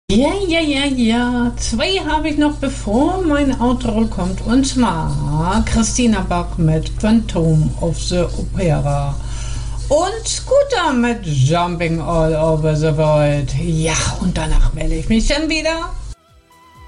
Ja. Zwei habe ich noch, bevor mein Outro kommt. Und zwar Christina Bach mit Phantom of the Opera. Und Scooter mit Jumping All Over the World. Ja, und danach melde ich mich dann wieder.